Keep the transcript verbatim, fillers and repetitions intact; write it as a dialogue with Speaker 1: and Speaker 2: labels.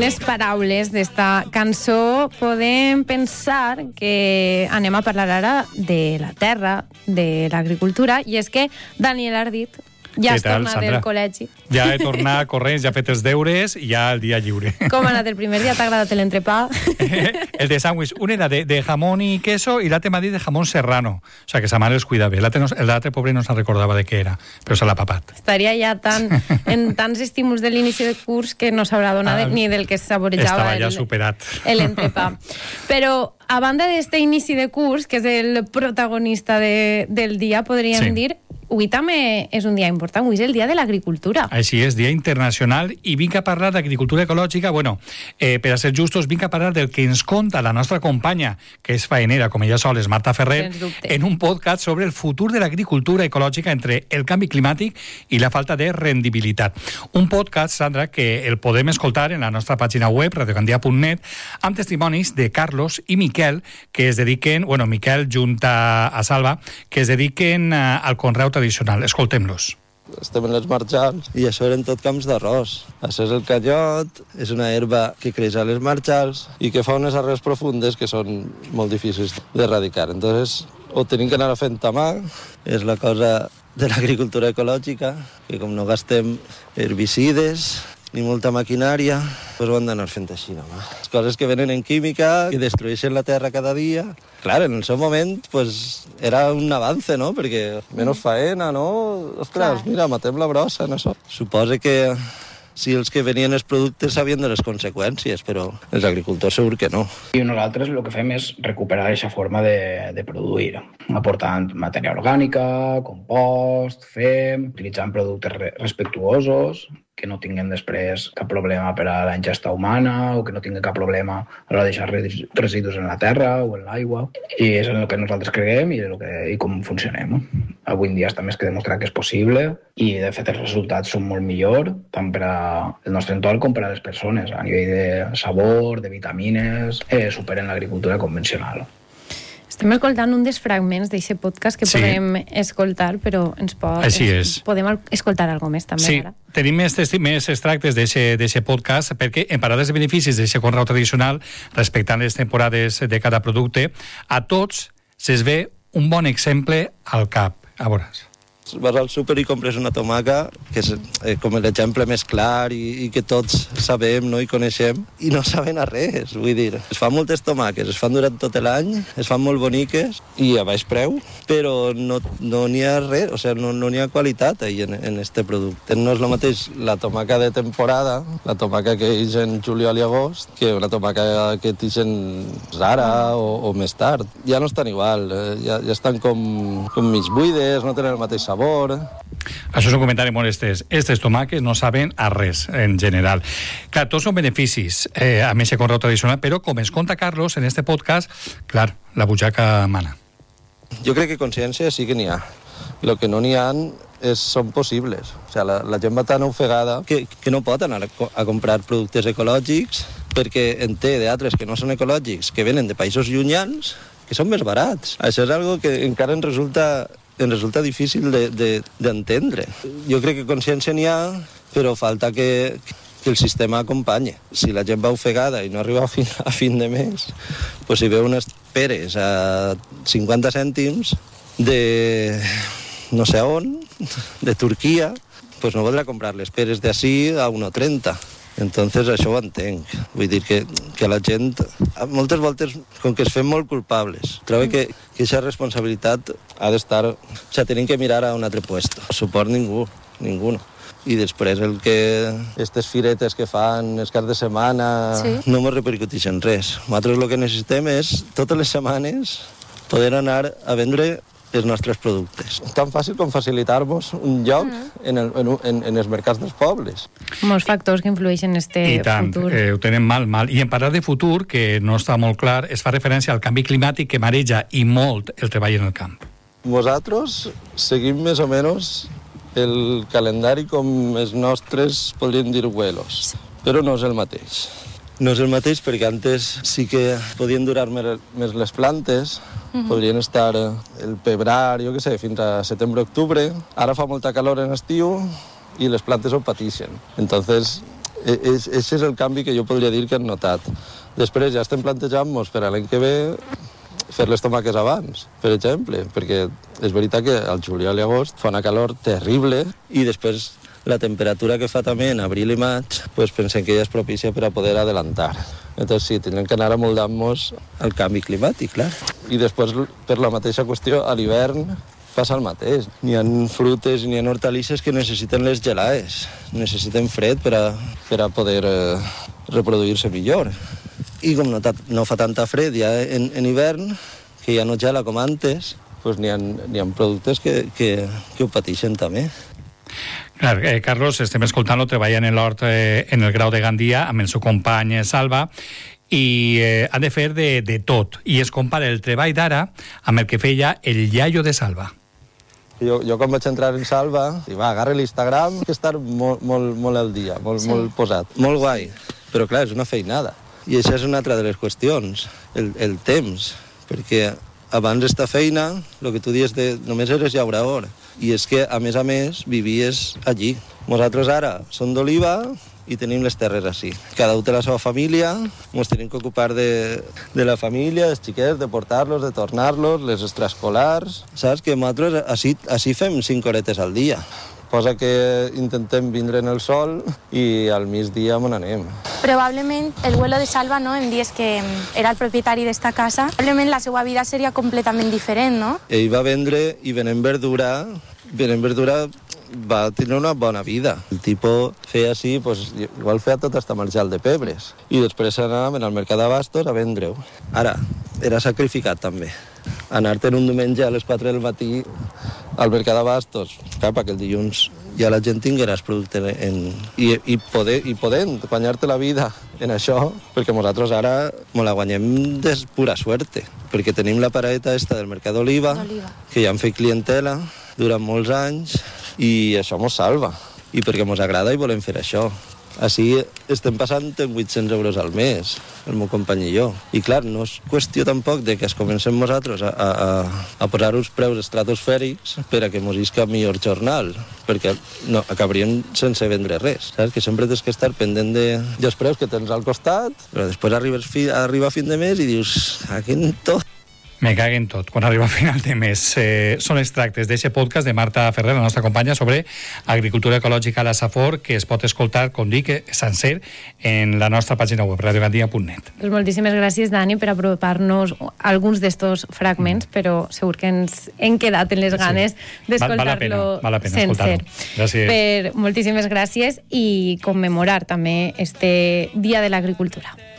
Speaker 1: primeres paraules d'esta cançó podem pensar que anem a parlar ara de la terra, de l'agricultura, i és que Daniel Ardit ja has
Speaker 2: tal,
Speaker 1: tornat
Speaker 2: Sandra?
Speaker 1: del col·legi.
Speaker 2: Ja he tornat corrents, ja he fet els deures i ja el dia lliure.
Speaker 1: Com ha anat el primer dia? T'ha agradat l'entrepà?
Speaker 2: El de sàndwich, un era de, de jamón i queso i l'altre m'ha dit de jamón serrano. O sea, que sa mare els cuida bé. L'altre, no, l'altre pobre no se'n recordava de què era, però se l'ha papat.
Speaker 1: Estaria ja tan, en tants estímuls de l'inici de curs que no s'haurà donat ah, ni del que saborejava
Speaker 2: estava ja superat.
Speaker 1: l'entrepà. Però, a banda d'este inici de curs, que és el protagonista de, del dia, podríem sí. dir, avui també és un dia important, avui és el dia de l'agricultura.
Speaker 2: Així és, dia internacional, i vinc a parlar d'agricultura ecològica. Bueno, eh, per a ser justos, vinc a parlar del que ens conta la nostra companya, que és faenera, com ella sol, és Marta Ferrer, en un podcast sobre el futur de l'agricultura ecològica entre el canvi climàtic i la falta de rendibilitat. Un podcast, Sandra, que el podem escoltar en la nostra pàgina web, radiocandia punt net, amb testimonis de Carlos i Miquel, que es dediquen, bueno, Miquel junta a Salva, que es dediquen uh, al conreu tradicional. Escoltem-los.
Speaker 3: Estem en les marjals i això eren tot camps d'arròs. Això és el canyot, és una herba que creix a les marjals i que fa unes arrels profundes que són molt difícils d'erradicar. Entonces, ho tenim que anar fent a mà, és la cosa de l'agricultura ecològica, que com no gastem herbicides ni molta maquinària, doncs ho hem d'anar fent així, no? Les coses que venen en química, que destrueixen la terra cada dia. Clar, en el seu moment, pues, era un avance, no? Perquè menys faena, no? Ostres, mira, matem la brossa, no? Suposa que si els que venien els productes sabien de les conseqüències, però els agricultors segur que no.
Speaker 4: I nosaltres el que fem és recuperar aquesta forma de, de produir, aportant matèria orgànica, compost, fem, utilitzant productes respectuosos, que no tinguin després cap problema per a la ingesta humana o que no tinguin cap problema a l'hora de deixar residus en la terra o en l'aigua. I és en el que nosaltres creiem i, el que, i com funcionem. Avui en dia està més que demostrat que és possible i, de fet, els resultats són molt millor tant per al nostre entorn com per a les persones. A nivell de sabor, de vitamines, eh, superen l'agricultura convencional.
Speaker 1: Estem escoltant un dels fragments d'aquest podcast que sí. podem escoltar, però ens pot,
Speaker 2: Així és.
Speaker 1: podem escoltar alguna més també
Speaker 2: sí.
Speaker 1: ara.
Speaker 2: Tenim més, més extractes d'aquest podcast perquè en parades de beneficis d'aquest conreu tradicional, respectant les temporades de cada producte, a tots se'ls ve un bon exemple al cap. A veure.
Speaker 3: Vas al súper i compres una tomaca, que és eh, com l'exemple més clar i, i que tots sabem, no, i coneixem, i no saben a res. Vull dir, es fan moltes tomaques, es fan durant tot l'any, es fan molt boniques i a baix preu, però no no n'hi ha res, o sigui, no no n'hi ha qualitat ahí en, en este producte. No és el mateix la tomaca de temporada, la tomaca que és en juliol i agost, que una tomaca que és en ara o, o més tard. Ja no estan igual, eh, ja, ja estan com, com mig buides, no tenen el mateix sabor.
Speaker 2: Això és un comentari molt estès. Estes tomaques no saben a res, en general. Clar, tots són beneficis eh, amb aquest conreu tradicional, però com ens conta Carlos en este podcast, clar, la butxaca mana.
Speaker 3: Jo crec que consciència sí que n'hi ha. El que no n'hi ha és, són possibles. O sigui, la, la gent va tan ofegada que, que no pot anar a, a comprar productes ecològics perquè en té d'altres que no són ecològics, que venen de països llunyans, que són més barats. Això és algo que encara ens resulta em resulta difícil d'entendre. De, de jo crec que consciència n'hi ha, però falta que, que el sistema acompanyi. Si la gent va ofegada i no arriba a fin, a fin de mes, pues si veu unes peres a cinquanta cèntims de no sé on, de Turquia, pues no voldrà comprar les peres d'ací a un euro trenta. Entonces això ho entenc. Vull dir que, que la gent, moltes voltes, com que es fem molt culpables, trobo que, que aquesta responsabilitat ha d'estar... O sigui, tenim que mirar a un altre puesto. Suport ningú, ningú. I després el que... Estes firetes que fan els caps de setmana sí. no ens repercuteixen res. Nosaltres el que necessitem és, totes les setmanes, poder anar a vendre els nostres productes. Tan fàcil com facilitar-nos un lloc mm. en, el, en, en, en els mercats dels pobles.
Speaker 1: Molts factors que influeixen en este
Speaker 2: I tant,
Speaker 1: futur.
Speaker 2: Eh, ho tenen mal, mal. I en parlar de futur, que no està molt clar, es fa referència al canvi climàtic que mareja i molt el treball en el camp.
Speaker 3: Nosaltres seguim més o menys el calendari com els nostres, podríem dir, abuelos, però no és el mateix. No és el mateix perquè antes sí que podien durar més les plantes, uh-huh. podrien estar el febrer, jo què sé, fins a setembre-octubre. Ara fa molta calor en estiu i les plantes ho pateixen. Entonces, Aquest és el canvi que jo podria dir que hem notat. Després ja estem plantejant-nos per a l'any que ve fer les tomaques abans, per exemple, perquè és veritat que al juliol i agost fa una calor terrible i després la temperatura que fa també en abril i maig pues pensem que ja és propícia per a poder adelantar. Entonces sí, tindrem que anar amoldant-nos al canvi climàtic, clar. I després, per la mateixa qüestió, a l'hivern passa el mateix. N'hi ha frutes i n'hi ha hortalisses que necessiten les gelades, necessiten fred per a, per a poder eh, reproduir-se millor. I com no, no fa tanta fred ja en, en hivern, que ja no gela com antes, pues n'hi ha, n'hi ha productes que, que, que ho pateixen també.
Speaker 2: Clar, eh, Carlos, estem escoltant-lo, treballa en l'hort eh, en el Grau de Gandia amb el seu company Salva i eh, han de fer de, de tot i es compara el treball d'ara amb el que feia el iaio de Salva.
Speaker 3: Jo, jo quan vaig entrar en Salva, i va, agarra l'Instagram, que estar molt, molt, molt al dia, molt, sí. molt posat, molt guai, però clar, és una feinada. I això és una altra de les qüestions, el, el temps, perquè abans d'esta feina, el que tu dius de només eres llaurador, i és que, a més a més, vivies allí. Nosaltres ara som d'Oliva i tenim les terres així. Cada un té la seva família, ens tenim que ocupar de, de la família, dels xiquets, de portar-los, de tornar-los, les extraescolars. Saps que nosaltres així, així fem cinc horetes al dia. Cosa que intentem vindre en el sol i al migdia on anem.
Speaker 5: Probablement el abuelo de Salva, no, em dies que era el propietari d'esta casa, probablement la seva vida seria completament diferent, no?
Speaker 3: Ell va vendre i venent verdura, venent verdura va tenir una bona vida. El tipus feia així, pues, igual feia tot hasta marjal de pebres. I després anàvem al mercat d'abastos a vendre-ho. Ara, era sacrificat també. Anar-te'n un diumenge a les quatre del matí al mercat d'abastos, clar, perquè el dilluns ja la gent tingueràs producte en... I, i, poder, i podent guanyar-te la vida en això, perquè nosaltres ara me la guanyem de pura suerte, perquè tenim la paradeta esta del mercat d'Oliva, que ja hem fet clientela durant molts anys, i això mos salva, i perquè mos agrada i volem fer això. Així estem passant en vuit-cents euros al mes, el meu company i jo. I clar, no és qüestió tampoc de que es comencem nosaltres a, a, a posar uns preus estratosfèrics per a que mos isca millor jornal, perquè no, acabaríem sense vendre res. Saps? Que sempre tens que estar pendent de, dels preus que tens al costat, però després arribes fi, arriba a fin de mes i dius, aquí en tot.
Speaker 2: Me caguen tot, quan arriba a final de mes. Eh, són extractes d'aquest podcast de Marta Ferrer, la nostra companya, sobre agricultura ecològica a la Safor, que es pot escoltar, com dic, sencer en la nostra pàgina web, radio gandia punt net.
Speaker 1: Pues moltíssimes gràcies, Dani, per apropar-nos alguns d'estos fragments, mm. però segur que ens hem quedat en les ganes sí. d'escoltar-lo
Speaker 2: val, val
Speaker 1: sencer.
Speaker 2: Gràcies.
Speaker 1: Per moltíssimes gràcies i commemorar també este Dia de l'Agricultura.